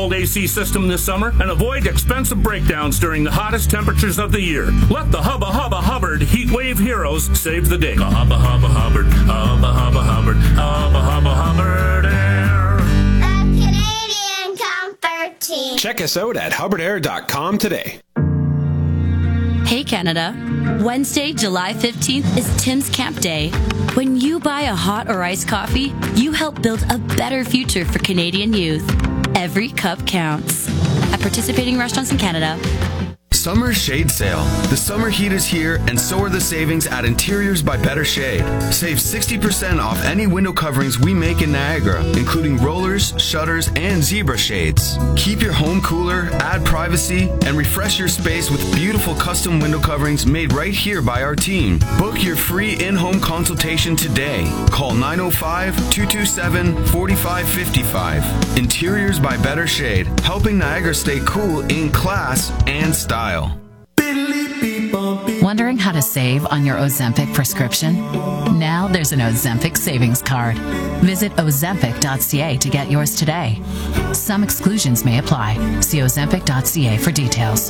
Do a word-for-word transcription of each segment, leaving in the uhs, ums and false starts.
old A C system this summer and avoid expensive breakdowns during the hottest temperatures of the year. Let the Hubba Hubba Hubbard Heat Wave heroes save the day. Hubba Hubba Hubbard, Hubba Hubba Hubbard, Hubba Hubba Hubbard Air. The Canadian Comfort Team. Check us out at hubbard air dot com today. Hey Canada, Wednesday, July fifteenth is Tim's Camp Day. When you buy a hot or iced coffee, you help build a better future for Canadian youth. Every cup counts. At participating restaurants in Canada. Summer Shade Sale. The summer heat is here, and so are the savings at Interiors by Better Shade. Save sixty percent off any window coverings we make in Niagara, including rollers, shutters, and zebra shades. Keep your home cooler, add privacy, and refresh your space with beautiful custom window coverings made right here by our team. Book your free in-home consultation today. Call nine oh five, two two seven, four five five five. Interiors by Better Shade, helping Niagara stay cool in class and style. Wondering how to save on your Ozempic prescription? Now there's an Ozempic savings card. Visit ozempic dot c a to get yours today. Some exclusions may apply. See ozempic dot c a for details.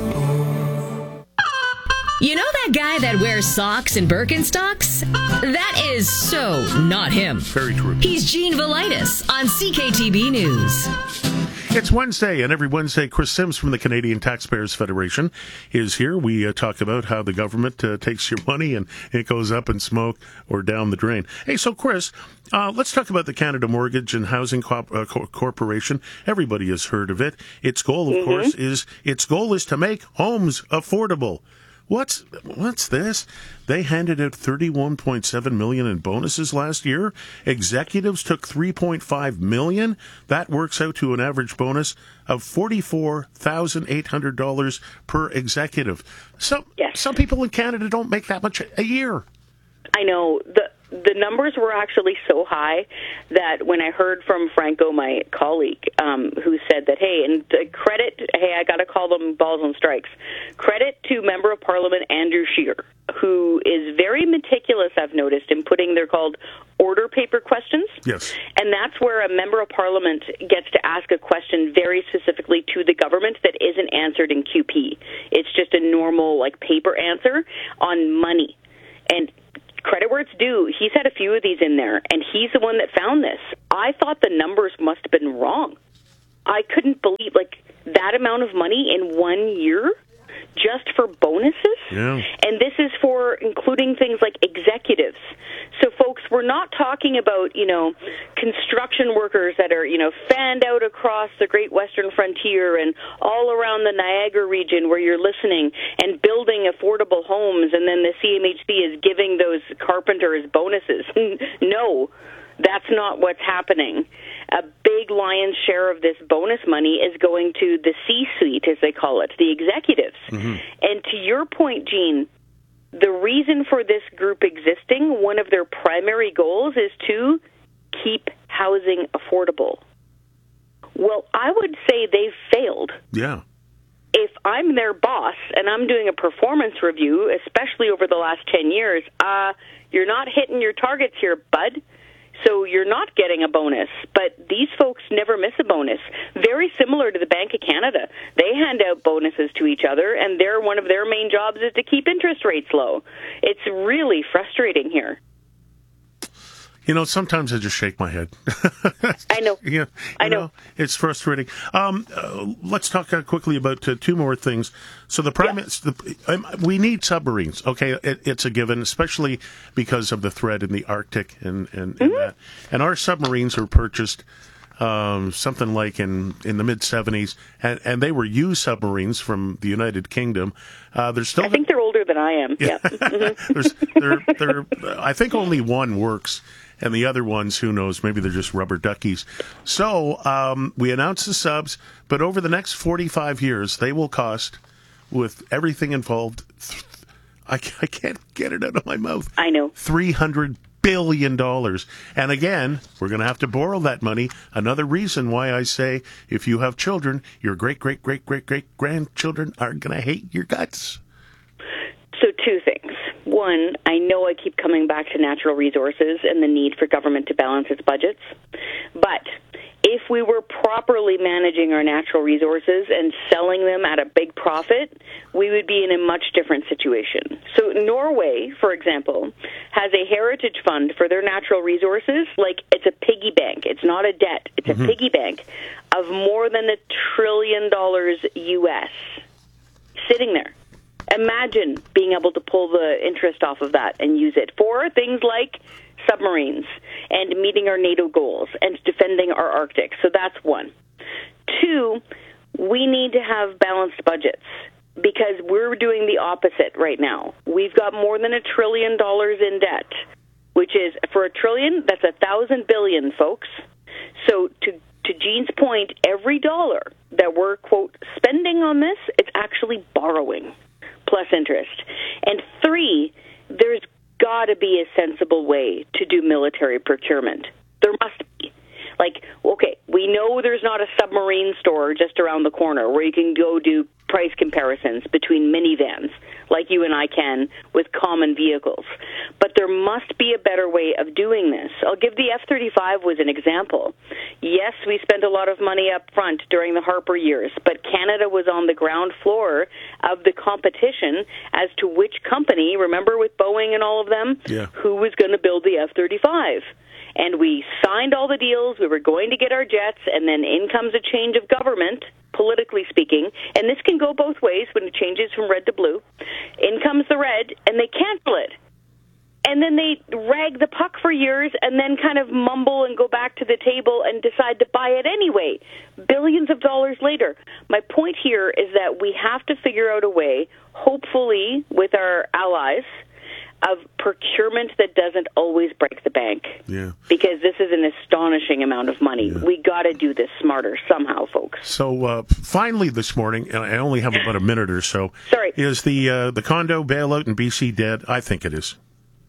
You know that guy that wears socks and Birkenstocks? That is so not him. Very true. He's Gene Velitis on C K T B News. It's Wednesday, and every Wednesday, Chris Sims from the Canadian Taxpayers Federation is here. We uh, talk about how the government uh, takes your money and it goes up in smoke or down the drain. Hey, so Chris, uh, let's talk about the Canada Mortgage and Housing Corp- uh, Corporation. Everybody has heard of it. Its goal, of mm-hmm. course, is its goal is to make homes affordable. What's what's this? They handed out thirty-one point seven million dollars in bonuses last year. Executives took three point five million dollars. That works out to an average bonus of forty-four thousand eight hundred dollars per executive. Some yes. some people in Canada don't make that much a year. I know. The the numbers were actually so high that when I heard from Franco, my colleague, um, who said that, hey, and uh, credit, hey, I got to call them balls and strikes, credit to Member of Parliament Andrew Scheer, who is very meticulous, I've noticed, in putting, they're called order paper questions. Yes. And that's where a Member of Parliament gets to ask a question very specifically to the government that isn't answered in Q P. It's just a normal, like, paper answer on money. And credit where it's due, he's had a few of these in there, and he's the one that found this. I thought the numbers must have been wrong. I couldn't believe, like, that amount of money in one year just for bonuses? Yeah. And this is for including things like executives. So, folks, we're not talking about, you know, construction workers that are, you know, fanned out across the Great Western Frontier and all around the Niagara region where you're listening and building affordable homes, and then the C M H C is giving those carpenters bonuses. No, that's not what's happening. A big lion's share of this bonus money is going to the C-suite, as they call it, the executives. Mm-hmm. And to your point, Gene, the reason for this group existing, one of their primary goals is to keep housing affordable. Well, I would say they've failed. Yeah. If I'm their boss and I'm doing a performance review, especially over the last ten years, uh, you're not hitting your targets here, bud. So you're not getting a bonus, but these folks never miss a bonus. Very similar to the Bank of Canada. They hand out bonuses to each other, and their one of their main jobs is to keep interest rates low. It's really frustrating here. You know, sometimes I just shake my head. I know. Yeah, I know. know. It's frustrating. Um, uh, let's talk uh, quickly about uh, two more things. So the prime, yeah. the, um, we need submarines. Okay, it, it's a given, especially because of the threat in the Arctic and and, mm-hmm. and that. And our submarines were purchased um, something like in, in the mid seventies, and, and they were used submarines from the United Kingdom. Uh, they're still. I think they're older than I am. Yeah. Mm-hmm. There's, they're, they're, I think only one works. And the other ones, who knows, maybe they're just rubber duckies. So um, we announced the subs, but over the next forty-five years, they will cost, with everything involved, th- I, I can't get it out of my mouth. I know. three hundred billion dollars. And again, we're going to have to borrow that money. Another reason why I say, if you have children, your great, great, great, great, great grandchildren are going to hate your guts. So two things. One, I know I keep coming back to natural resources and the need for government to balance its budgets, but if we were properly managing our natural resources and selling them at a big profit, we would be in a much different situation. So Norway, for example, has a heritage fund for their natural resources. Like, it's a piggy bank. It's not a debt. It's mm-hmm. a piggy bank of more than a trillion dollars U S sitting there. Imagine being able to pull the interest off of that and use it for things like submarines and meeting our NATO goals and defending our Arctic. So that's one. Two, we need to have balanced budgets because we're doing the opposite right now. We've got more than a trillion dollars in debt, which is, for a trillion, that's a thousand billion, folks. So to to Jean's point, every dollar that we're, quote, spending on this, it's actually borrowing plus interest. And three, there's got to be a sensible way to do military procurement. There must be. Like, okay, we know there's not a submarine store just around the corner where you can go do price comparisons between minivans, like you and I can with common vehicles. But there must be a better way of doing this. I'll give the F thirty-five as an example. Yes, we spent a lot of money up front during the Harper years, but Canada was on the ground floor of the competition as to which company, remember with Boeing and all of them, yeah. who was going to build the F thirty-five. And we signed all the deals, we were going to get our jets, and then in comes a change of government, politically speaking, and this can go both ways when it changes from red to blue. In comes the red, and they cancel it. And then they rag the puck for years and then kind of mumble and go back to the table and decide to buy it anyway, billions of dollars later. My point here is that we have to figure out a way, hopefully with our allies, of procurement that doesn't always break the bank. Yeah. Because this is an astonishing amount of money. Yeah. We got to do this smarter somehow, folks. So uh, finally this morning, and I only have about a minute or so, Sorry. is the uh, the condo bailout in B C dead? I think it is.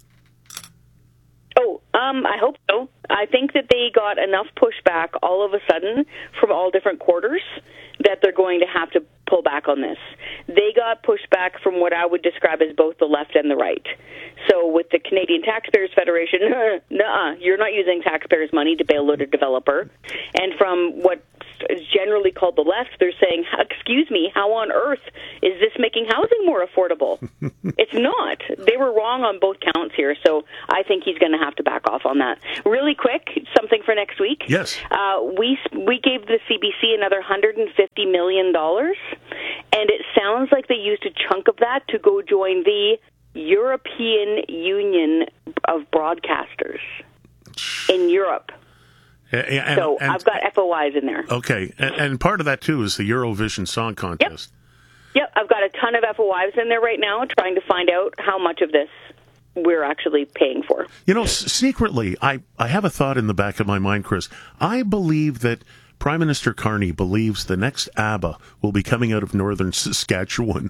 Oh, um, I hope so. I think that they got enough pushback all of a sudden from all different quarters that they're going to have to pull back on this. They got pushback from what I would describe as both the left and the right. So with the Canadian Taxpayers Federation, nuh-uh, you're not using taxpayers' money to bail out a developer. And from what is generally called the left, they're saying, excuse me, how on earth is this making housing more affordable? It's not. They were wrong on both counts here, so I think he's going to have to back off on that. Really quick, something for next week. Yes. Uh, we we gave the C B C another one hundred fifty million dollars, and it sounds like they used a chunk of that to go join the European Union of Broadcasters in Europe. And, so and, I've got F O Is in there. Okay, and, and part of that, too, is the Eurovision Song Contest. Yep. Yep, I've got a ton of F O Is in there right now trying to find out how much of this we're actually paying for. You know, s- secretly, I, I have a thought in the back of my mind, Chris. I believe that Prime Minister Carney believes the next ABBA will be coming out of northern Saskatchewan.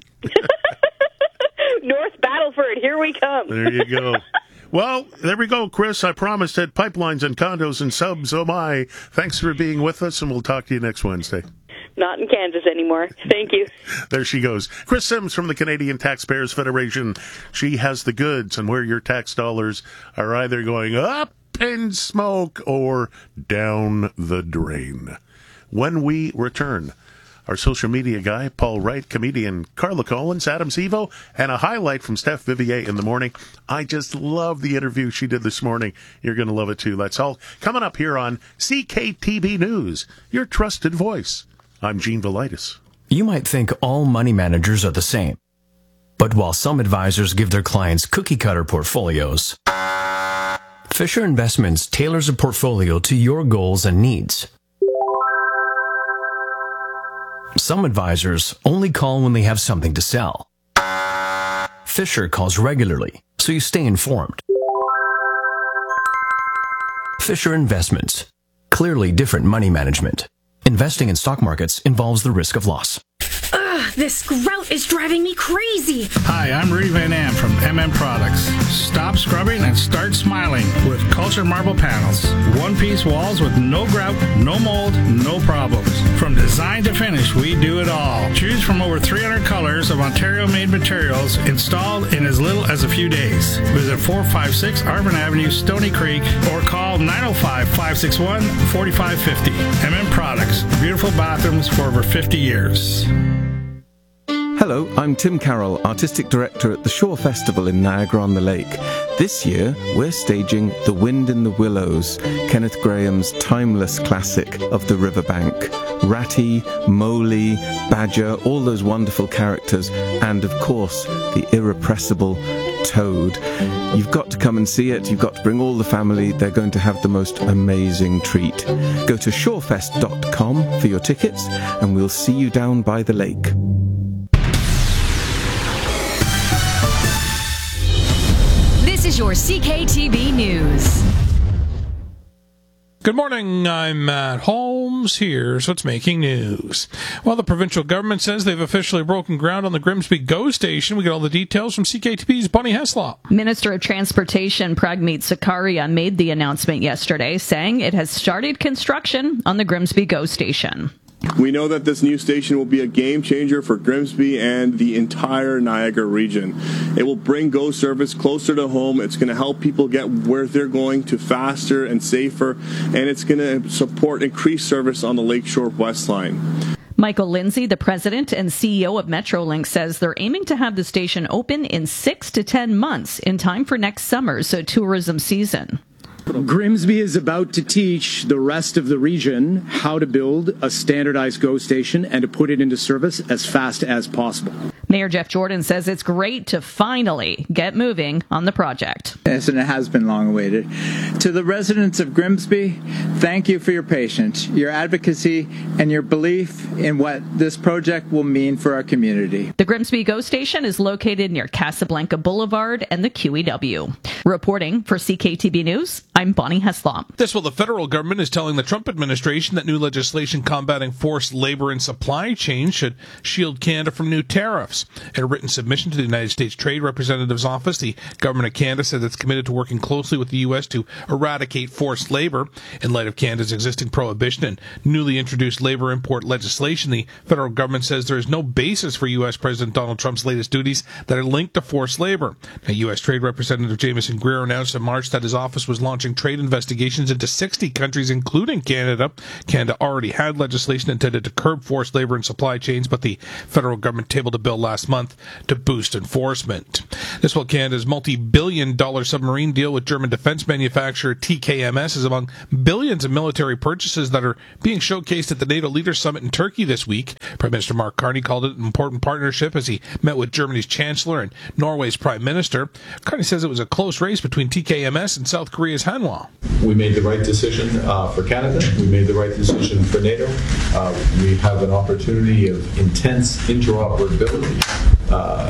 North Battleford, here we come. There you go. Well, there we go, Chris. I promised that pipelines and condos and subs, oh my. Thanks for being with us, and we'll talk to you next Wednesday. Not in Kansas anymore. Thank you. There she goes. Chris Sims from the Canadian Taxpayers Federation. She has the goods on where your tax dollars are either going up in smoke or down the drain. When we return, our social media guy, Paul Wright, comedian Carla Collins, Adam Sevo, and a highlight from Steph Vivier in the morning. I just love the interview she did this morning. You're going to love it too. That's all coming up here on C K T B News, your trusted voice. I'm Gene Velitis. You might think all money managers are the same. But while some advisors give their clients cookie-cutter portfolios, Fisher Investments tailors a portfolio to your goals and needs. Some advisors only call when they have something to sell. Fisher calls regularly, so you stay informed. Fisher Investments. Clearly different money management. Investing in stock markets involves the risk of loss. Ugh, This grout is driving me crazy. Hi, I'm Rudy Van Am from M M Products. Stop scrubbing and start smiling with Culture Marble Panels. One-piece walls with no grout, no mold, no problems. From design to finish, we do it all. Choose from over three hundred colors of Ontario-made materials installed in as little as a few days. Visit four five six Arvin Avenue, Stony Creek, or call nine oh five, five six one, four five five oh. M M Products. Beautiful bathrooms for over fifty years. Hello, I'm Tim Carroll, Artistic Director at the Shore Festival in Niagara-on-the-Lake. This year, we're staging The Wind in the Willows, Kenneth Grahame's timeless classic of the riverbank. Ratty, Mowgli, Badger, all those wonderful characters, and of course, the irrepressible Toad. You've got to come and see it. You've got to bring all the family. They're going to have the most amazing treat. Go to shorefest dot com for your tickets, and we'll see you down by the lake. This is your C K T V News. Good morning, I'm Matt Holmes. Here's what's making news. Well, the provincial government says they've officially broken ground on the Grimsby GO station. We get all the details from C K T V's Bonnie Heslop. Minister of Transportation Pragmeet Sakaria made the announcement yesterday, saying it has started construction on the Grimsby GO station. We know that this new station will be a game changer for Grimsby and the entire Niagara region. It will bring GO service closer to home. It's going to help people get where they're going to faster and safer, and it's going to support increased service on the Lakeshore West Line. Michael Lindsay, the president and C E O of Metrolink, says they're aiming to have the station open in six to ten months in time for next summer's tourism season. Grimsby is about to teach the rest of the region how to build a standardized GO station and to put it into service as fast as possible. Mayor Jeff Jordan says it's great to finally get moving on the project. Yes, and it has been long awaited. To the residents of Grimsby, thank you for your patience, your advocacy, and your belief in what this project will mean for our community. The Grimsby GO station is located near Casablanca Boulevard and the Q E W. Reporting for C K T V News, I'm Bonnie Heslop. This while the federal government is telling the Trump administration that new legislation combating forced labor and supply chain should shield Canada from new tariffs. In a written submission to the United States Trade Representative's office, the government of Canada said it's committed to working closely with the U S to eradicate forced labor. In light of Canada's existing prohibition and newly introduced labor import legislation, the federal government says there is no basis for U S President Donald Trump's latest duties that are linked to forced labor. Now, U S Trade Representative Jameson Greer announced in March that his office was launching trade investigations into sixty countries, including Canada. Canada already had legislation intended to curb forced labor and supply chains, but the federal government tabled a bill last month to boost enforcement. This while Canada's multi-billion dollar submarine deal with German defense manufacturer T K M S is among billions of military purchases that are being showcased at the NATO Leaders Summit in Turkey this week. Prime Minister Mark Carney called it an important partnership as he met with Germany's Chancellor and Norway's Prime Minister. Carney says it was a close race between T K M S and South Korea's Hanwha. We made the right decision uh, for Canada. We made the right decision for NATO. Uh, we have an opportunity of intense interoperability. Uh,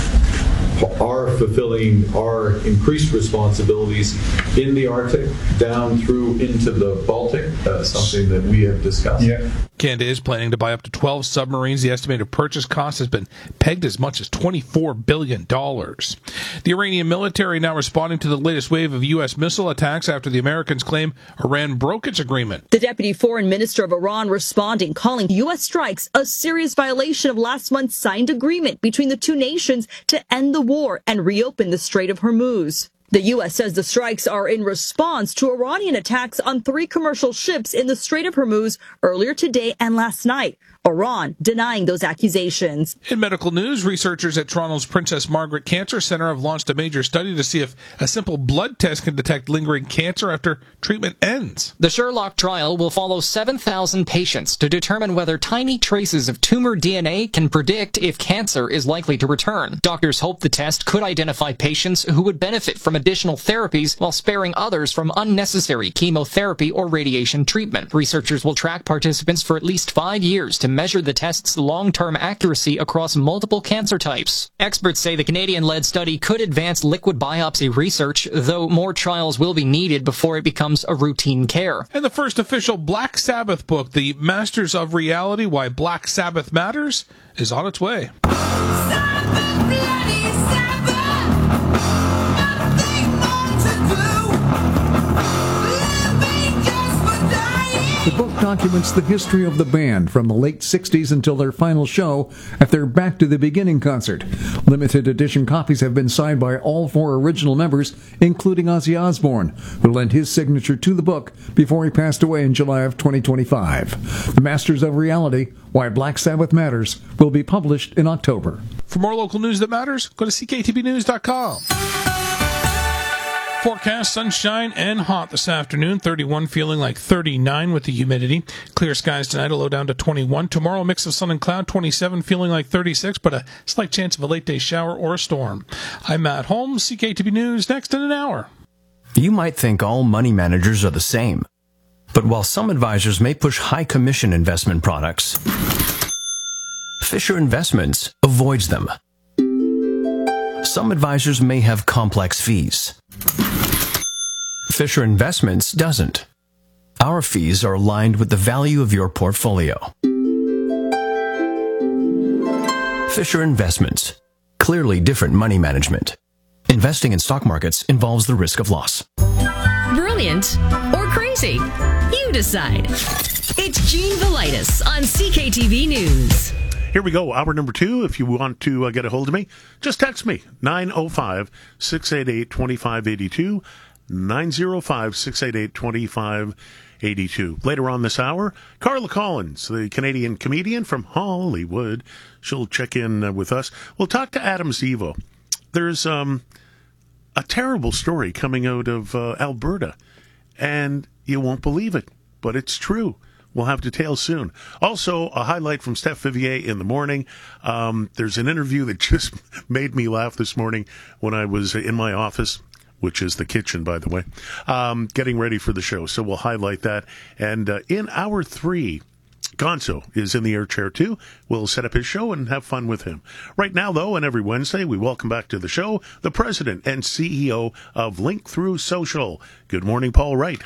are fulfilling our increased responsibilities in the Arctic down through into the Baltic, uh, something that we have discussed. Yeah. Canada is planning to buy up to twelve submarines. The estimated purchase cost has been pegged as much as twenty-four billion dollars. The Iranian military now responding to the latest wave of U S missile attacks after the Americans claim Iran broke its agreement. The deputy foreign minister of Iran responding, calling U S strikes a serious violation of last month's signed agreement between the two nations to end the war and reopen the Strait of Hormuz. The U S says the strikes are in response to Iranian attacks on three commercial ships in the Strait of Hormuz earlier today and last night. Iran denying those accusations. In medical news, researchers at Toronto's Princess Margaret Cancer Centre have launched a major study to see if a simple blood test can detect lingering cancer after treatment ends. The Sherlock trial will follow seven thousand patients to determine whether tiny traces of tumor D N A can predict if cancer is likely to return. Doctors hope the test could identify patients who would benefit from from additional therapies while sparing others from unnecessary chemotherapy or radiation treatment. Researchers will track participants for at least five years to measure the test's long-term accuracy across multiple cancer types. Experts say the Canadian-led study could advance liquid biopsy research, though more trials will be needed before it becomes a routine care. And the first official Black Sabbath book, The Masters of Reality, Why Black Sabbath Matters, is on its way. The book documents the history of the band from the late sixties until their final show at their Back to the Beginning concert. Limited edition copies have been signed by all four original members, including Ozzy Osbourne, who lent his signature to the book before he passed away in July of twenty twenty-five. The Masters of Reality, Why Black Sabbath Matters, will be published in October. For more local news that matters, go to c k t b news dot com. Forecast, sunshine and hot this afternoon. thirty-one, feeling like thirty-nine with the humidity. Clear skies tonight, a low down to twenty-one. Tomorrow, mix of sun and cloud, twenty-seven, feeling like thirty-six, but a slight chance of a late day shower or a storm. I'm Matt Holmes, C K T B News, next in an hour. You might think all money managers are the same. But while some advisors may push high commission investment products, Fisher Investments avoids them. Some advisors may have complex fees. Fisher Investments doesn't. Our fees are aligned with the value of your portfolio. Fisher Investments. Clearly different money management. Investing in stock markets involves the risk of loss. Brilliant or crazy? You decide. It's Gene Velitis on C K T V News. Here we go, hour number two. If you want to uh, get a hold of me, just text me, nine oh five, six eight eight, two five eight two, nine oh five, six eight eight, two five eight two. Later on this hour, Carla Collins, the Canadian comedian from Hollywood. She'll check in uh, with us. We'll talk to Adam Zivo. There's um, a terrible story coming out of uh, Alberta, and you won't believe it, but it's true. We'll have details soon. Also, a highlight from Steph Vivier in the morning. Um, there's an interview that just made me laugh this morning when I was in my office, which is the kitchen, by the way, um, getting ready for the show. So we'll highlight that. And uh, in hour three, Gonzo is in the air chair, too. We'll set up his show and have fun with him. Right now, though, and every Wednesday, we welcome back to the show the president and C E O of Link Through Social. Good morning, Paul Wright.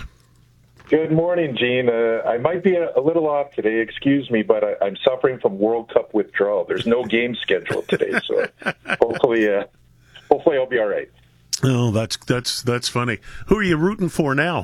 Good morning, Gene. Uh, I might be a, a little off today, excuse me, but I, I'm suffering from World Cup withdrawal. There's no game scheduled today, so hopefully uh, hopefully I'll be all right. Oh, that's that's that's funny. Who are you rooting for now?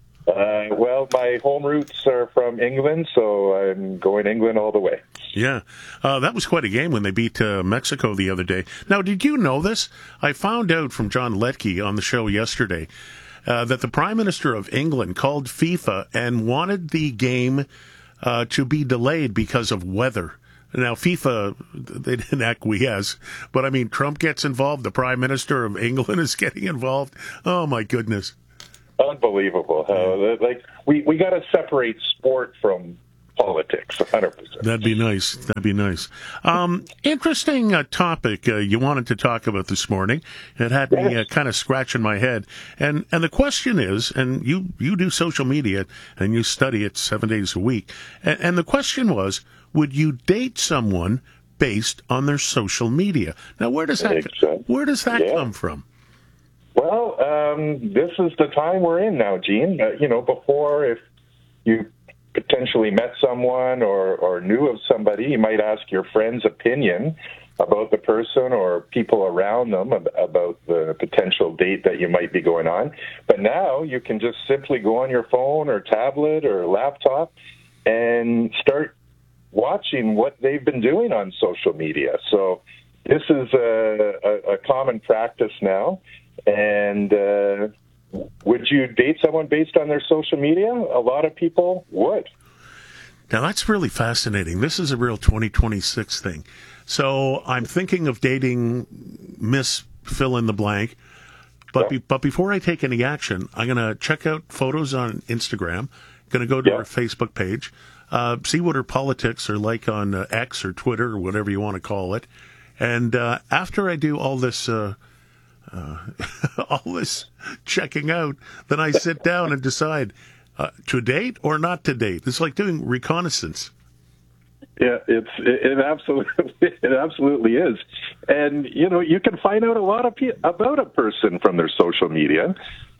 Uh, well, my home roots are from England, so I'm going England all the way. Yeah, uh, that was quite a game when they beat uh, Mexico the other day. Now, did you know this? I found out from John Letke on the show yesterday Uh, that the Prime Minister of England called FIFA and wanted the game uh, to be delayed because of weather. Now, FIFA, they didn't acquiesce, but I mean, Trump gets involved, the Prime Minister of England is getting involved. Oh, my goodness. Unbelievable. Uh, like, we, we got to separate sport from politics, one hundred percent. That'd be nice. That'd be nice. Um, interesting uh, topic uh, you wanted to talk about this morning. It had me uh, kind of scratching my head. And and the question is, and you, you do social media and you study it seven days a week, and, and the question was, would you date someone based on their social media? Now, where does that, so. where does that yeah. come from? Well, um, this is the time we're in now, Gene. Uh, you know, before, if you potentially met someone or, or knew of somebody, you might ask your friend's opinion about the person or people around them about the potential date that you might be going on. But now you can just simply go on your phone or tablet or laptop and start watching what they've been doing on social media. So this is a, a, a common practice now. And uh, would you date someone based on their social media? A lot of people would. Now, that's really fascinating. This is a real twenty twenty-six thing. So I'm thinking of dating Miss Fill in the Blank. But, yeah. be, but before I take any action, I'm going to check out photos on Instagram, going to go to yeah. her Facebook page, uh, see what her politics are like on uh, X or Twitter or whatever you want to call it. And uh, after I do all this uh, uh, all this checking out, then I sit down and decide uh, to date or not to date. It's like doing reconnaissance. Yeah, it's it, it absolutely it absolutely is, and you know you can find out a lot of pe- about a person from their social media.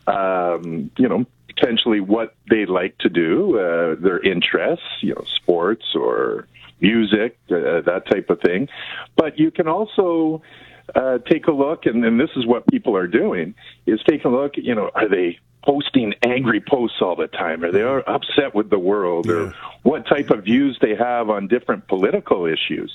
Um, you know, potentially what they like to do, uh, their interests, you know, sports or music, uh, that type of thing. But you can also uh, take a look, and, and this is what people are doing: is taking a look. You know, are they posting angry posts all the time? Are they upset with the world? Yeah. Or what type of views they have on different political issues?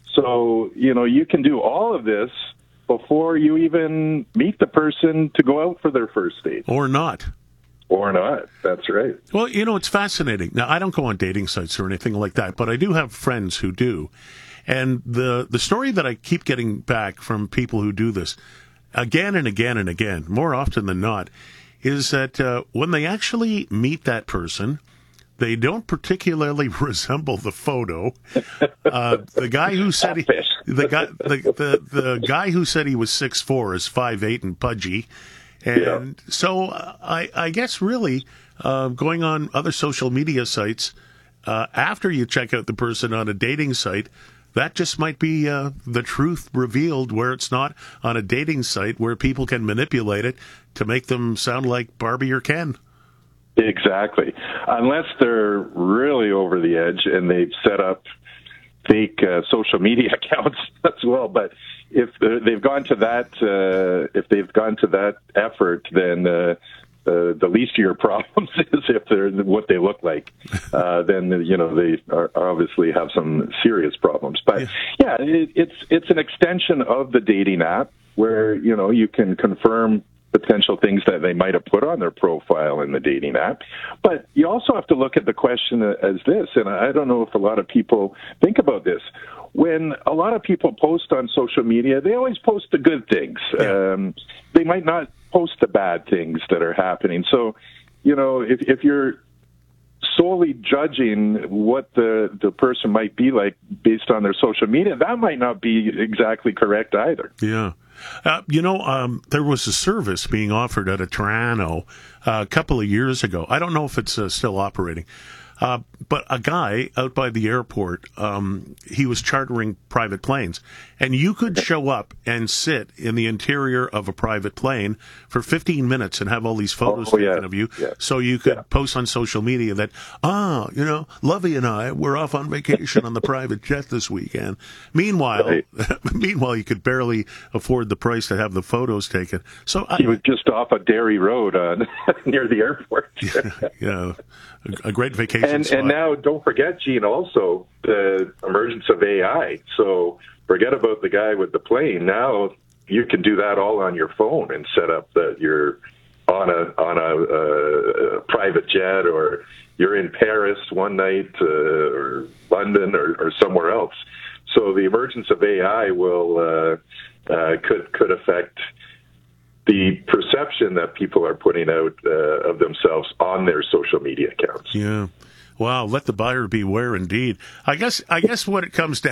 So, you know, you can do all of this before you even meet the person to go out for their first date. Or not. Or not. That's right. Well, you know, it's fascinating. Now, I don't go on dating sites or anything like that, but I do have friends who do. And the the story that I keep getting back from people who do this again and again and again, more often than not, is that uh, when they actually meet that person, they don't particularly resemble the photo. Uh, the guy who said he, the guy the, the the guy who said he was six foot four is five foot eight and pudgy, and yeah. so uh, I I guess really uh, going on other social media sites uh, after you check out the person on a dating site, that just might be uh, the truth revealed, where it's not on a dating site where people can manipulate it to make them sound like Barbie or Ken. Exactly. Unless they're really over the edge and they've set up fake uh, social media accounts as well. But if they've gone to that, uh, if they've gone to that effort, then uh, uh, the least of your problems is if they're what they look like. Uh, then you know they are obviously have some serious problems. But yeah, it, it's it's an extension of the dating app where you know you can confirm potential things that they might have put on their profile in the dating app. But you also have to look at the question as this, and I don't know if a lot of people think about this. When a lot of people post on social media, they always post the good things. Yeah. Um, they might not post the bad things that are happening. So, you know, if, if you're solely judging what the, the person might be like based on their social media, that might not be exactly correct either. Yeah. Uh, you know, um, there was a service being offered out of Toronto uh, a couple of years ago. I don't know if it's uh, still operating. Uh, but a guy out by the airport, um, he was chartering private planes. And you could show up and sit in the interior of a private plane for fifteen minutes and have all these photos oh, taken yeah. of you. Yeah. So you could yeah. post on social media that, ah, you know, Lovey and I, we're off on vacation on the private jet this weekend. Meanwhile, right. meanwhile, you could barely afford the price to have the photos taken. So I, he was just off a Derry Road on, near the airport. yeah, a, a great vacation and, spot. And now, don't forget, Gene, also the emergence of A I. So forget about the guy with the plane. Now you can do that all on your phone and set up that you're on a on a, a private jet, or you're in Paris one night, uh, or London, or, or somewhere else. So the emergence of A I will uh, uh, could could affect the perception that people are putting out uh, of themselves on their social media accounts. Yeah. Wow, let the buyer beware indeed. I guess I guess what it comes down